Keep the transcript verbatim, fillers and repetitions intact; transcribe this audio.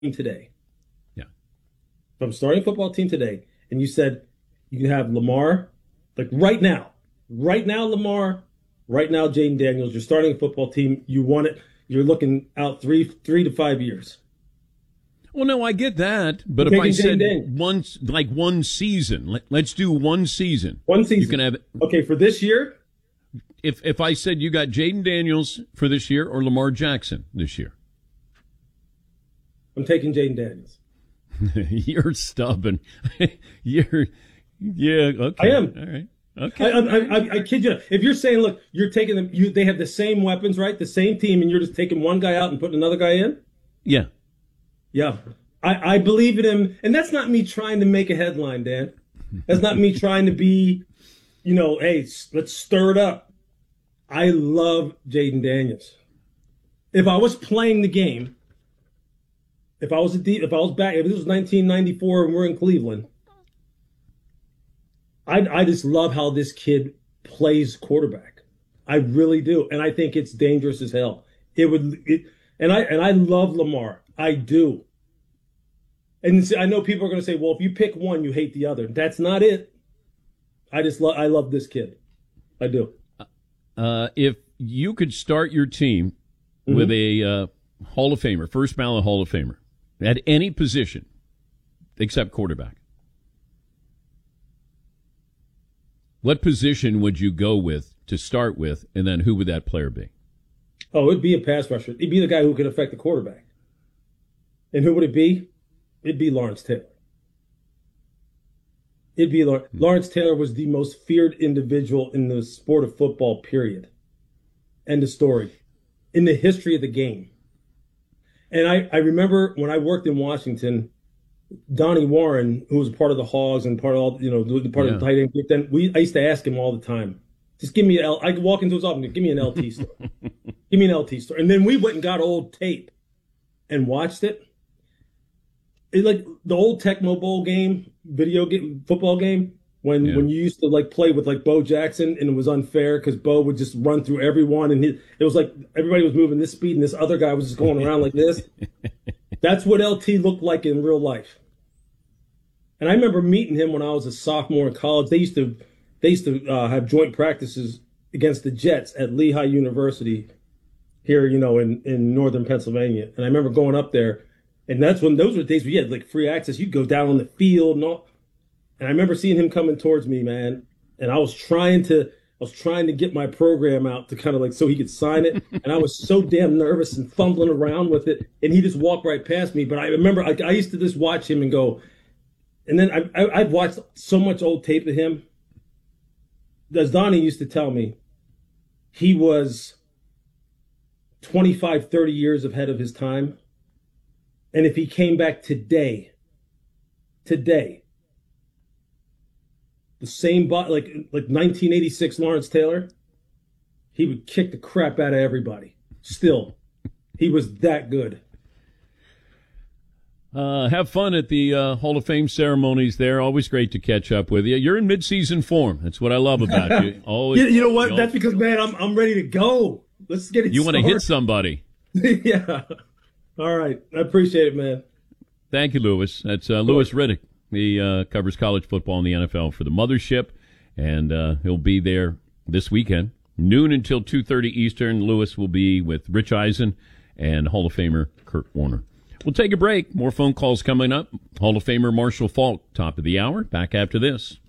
team today, Yeah. if I'm starting a football team today, and you said you can have Lamar, like right now, right now, Lamar, right now, Jaden Daniels, you're starting a football team, you want it, you're looking out three, three to five years. Well, no, I get that, but You're if I taking said Jaden Daniels. once, like one season, let, let's do one season. One season. You can have Okay, for this year, if if I said you got Jaden Daniels for this year or Lamar Jackson this year. I'm taking Jaden Daniels. You're stubborn. You're yeah. Okay. I am. All right. Okay. I, I, I, I kid you not. If you're saying, look, you're taking them, you they have the same weapons, right? The same team, and you're just taking one guy out and putting another guy in. Yeah. Yeah, I, I believe in him, and that's not me trying to make a headline, Dan. That's not me trying to be, you know, hey, let's stir it up. I love Jaden Daniels. If I was playing the game, if I was a deep, if I was back, if this was nineteen ninety-four and we're in Cleveland, I I just love how this kid plays quarterback. I really do, and I think it's dangerous as hell. It would, it, and I and I love Lamar. I do. And I know people are going to say, well, if you pick one, you hate the other. That's not it. I just love, I love this kid. I do. Uh, if you could start your team mm-hmm. with a uh, Hall of Famer, first ballot Hall of Famer, at any position except quarterback, what position would you go with to start with, and then who would that player be? Oh, it'd be a pass rusher. It'd be the guy who could affect the quarterback. And who would it be? It'd be Lawrence Taylor. It'd be Lawrence. Mm-hmm. Lawrence Taylor was the most feared individual in the sport of football, period. End of story. In the history of the game. And I, I remember when I worked in Washington, Donnie Warren, who was a part of the Hogs and part of all, you know, part yeah. of the tight end group, then we I used to ask him all the time, just give me an L. I could walk into his office and give me an L T story. Give me an L T story. And then we went and got old tape and watched it. It, like the old Tecmo Bowl game, video game, football game, when yeah. when you used to like play with like Bo Jackson, and it was unfair because Bo would just run through everyone, and he, it was like everybody was moving this speed, and this other guy was just going around like this. That's what L T looked like in real life. And I remember meeting him when I was a sophomore in college. They used to they used to uh, have joint practices against the Jets at Lehigh University here, you know, in in northern Pennsylvania. And I remember going up there. And that's when those were days where you had like free access. You'd go down on the field and all. And I remember seeing him coming towards me, man. And I was trying to, I was trying to get my program out to kind of like so he could sign it. And I was so damn nervous and fumbling around with it. And he just walked right past me. But I remember I, I used to just watch him and go. And then I, I I've watched so much old tape of him. As Donnie used to tell me, he was twenty-five, thirty years ahead of his time. And if he came back today, today, the same body, like like nineteen eighty-six Lawrence Taylor, he would kick the crap out of everybody. Still, he was that good. Uh, have fun at the uh, Hall of Fame ceremonies there. Always great to catch up with you. You're in mid-season form. That's what I love about you. Always. you, you know what? You know, That's because, man, I'm I'm ready to go. Let's get it You started. want to hit somebody. Yeah. All right. I appreciate it, man. Thank you, Lewis. That's uh, Lewis Riddick. He uh, covers college football in the N F L for the Mothership, and uh, he'll be there this weekend. Noon until two thirty Eastern. Lewis will be with Rich Eisen and Hall of Famer Kurt Warner. We'll take a break. More phone calls coming up. Hall of Famer Marshall Faulk, top of the hour. Back after this.